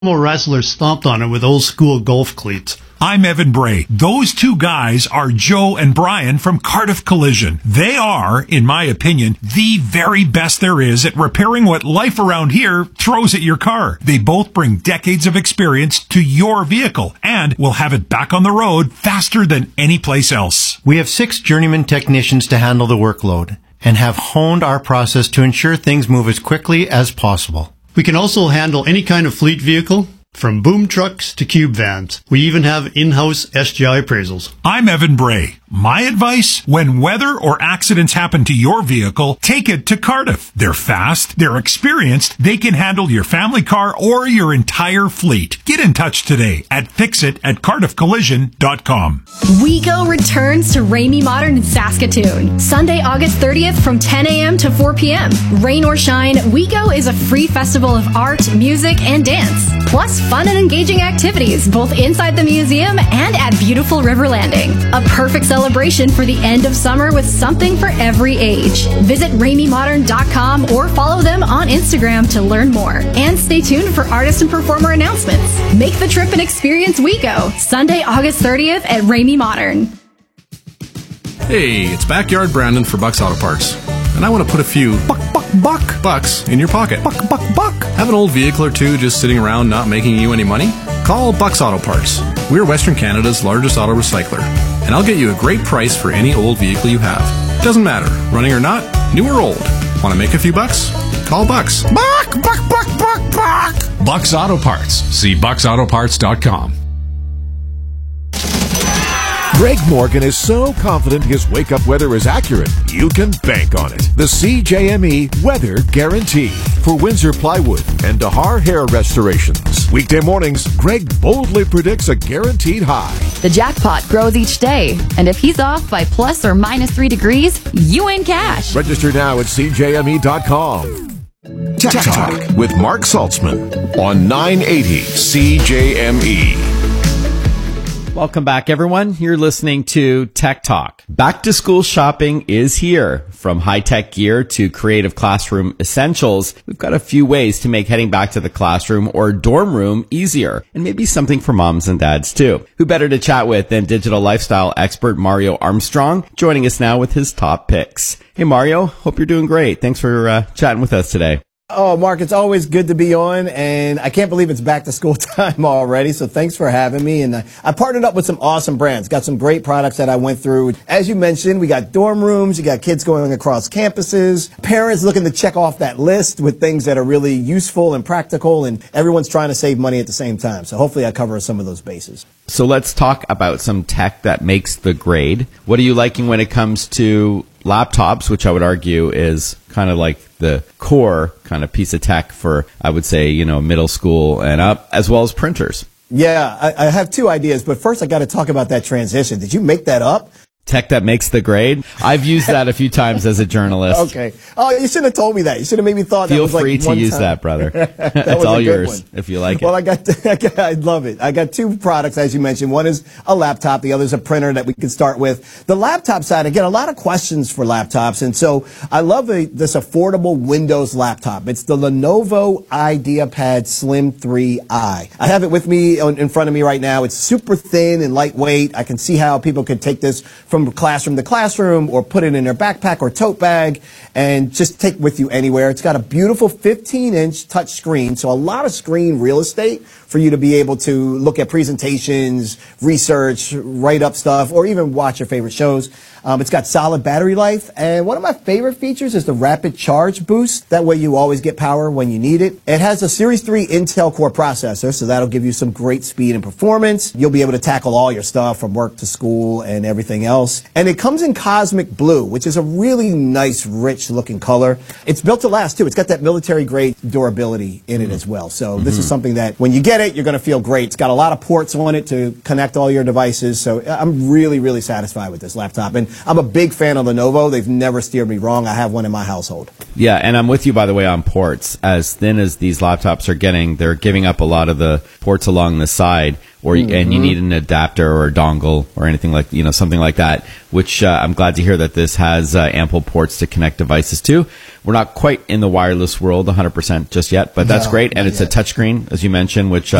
wrestler stomped on it with old school golf cleats. I'm Evan Bray. Those two guys are Joe and Brian from Cardiff Collision. They are, in my opinion, the very best there is at repairing what life around here throws at your car. They both bring decades of experience to your vehicle and will have it back on the road faster than any place else. We have 6 journeyman technicians to handle the workload and have honed our process to ensure things move as quickly as possible. We can also handle any kind of fleet vehicle, from boom trucks to cube vans. We even have in-house SGI appraisals. I'm Evan Bray. My advice, when weather or accidents happen to your vehicle, take it to Cardiff. They're fast, they're experienced, they can handle your family car or your entire fleet. Get in touch today at fixit@cardiffcollision.com. WeGo returns to Ramey Modern in Saskatoon. Sunday, August 30th from 10 a.m. to 4 p.m. Rain or shine, WeGo is a free festival of art, music, and dance. Plus fun and engaging activities both inside the museum and at beautiful River Landing. A perfect celebration for the end of summer with something for every age. Visit RameyModern.com or follow them on Instagram to learn more. And stay tuned for artist and performer announcements. Make the trip and experience WeGo. Sunday, August 30th at Ramey Modern. Hey, it's Backyard Brandon for Bucks Auto Parts. And I want to put a few bucks in your pocket. Have an old vehicle or two just sitting around not making you any money? Call Bucks Auto Parts. We're Western Canada's largest auto recycler, and I'll get you a great price for any old vehicle you have. Doesn't matter, running or not, new or old. Want to make a few bucks? Call Bucks. Buck! Bucks Auto Parts. See bucksautoparts.com. Greg Morgan is so confident his wake-up weather is accurate, you can bank on it. The CJME Weather Guarantee for Windsor Plywood and Dahar Hair Restorations. Weekday mornings, Greg boldly predicts a guaranteed high. The jackpot grows each day, and if he's off by plus or minus 3 degrees, you win cash. Register now at CJME.com. Tech Talk with Mark Saltzman on 980 CJME. Welcome back, everyone. You're listening to Tech Talk. Back to school shopping is here. From high-tech gear to creative classroom essentials, we've got a few ways to make heading back to the classroom or dorm room easier, and maybe something for moms and dads too. Who better to chat with than digital lifestyle expert Mario Armstrong, joining us now with his top picks. Hey Mario, hope you're doing great. Thanks for chatting with us today. Oh, Mark, it's always good to be on, and I can't believe it's back to school time already, so thanks for having me. And I partnered up with some awesome brands, got some great products that I went through. As you mentioned, we got dorm rooms, you got kids going across campuses, parents looking to check off that list with things that are really useful and practical, and everyone's trying to save money at the same time. So hopefully I cover some of those bases. So let's talk about some tech that makes the grade. What are you liking when it comes to laptops, which I would argue is kind of like the core kind of piece of tech for, I would say, middle school and up, as well as printers? Yeah, I have 2 ideas, but first I got to talk about that transition. Did you make that up? Tech that makes the grade? I've used that a few times as a journalist. Okay. Oh, you should have told me that. You should have made me thought that was like Feel free to use that, brother. It's all yours if you like it. Well, I love it. I got 2 products, as you mentioned. One is a laptop. The other is a printer that we can start with. The laptop side, I get a lot of questions for laptops. And so I love this affordable Windows laptop. It's the Lenovo IdeaPad Slim 3i. I have it with me in front of me right now. It's super thin and lightweight. I can see how people could take this from classroom to classroom or put it in their backpack or tote bag and just take with you anywhere. It's got a beautiful 15-inch touch screen, so a lot of screen real estate for you to be able to look at presentations, research, write up stuff, or even watch your favorite shows. It's got solid battery life, and one of my favorite features is the rapid charge boost. That way you always get power when you need it. It has a Series 3 Intel Core processor, so that'll give you some great speed and performance. You'll be able to tackle all your stuff from work to school and everything else. And it comes in Cosmic Blue, which is a really nice, rich-looking color. It's built to last, too. It's got that military-grade durability in it as well. So this is something that when you get it, you're going to feel great. It's got a lot of ports on it to connect all your devices. So I'm really, really satisfied with this laptop. And I'm a big fan of Lenovo. They've never steered me wrong. I have one in my household. Yeah, and I'm with you, by the way, on ports. As thin as these laptops are getting, they're giving up a lot of the ports along the side. or and you need an adapter or a dongle or anything like, something like that, which I'm glad to hear that this has ample ports to connect devices to. We're not quite in the wireless world 100% just yet, but that's great. And it's a touchscreen, as you mentioned, which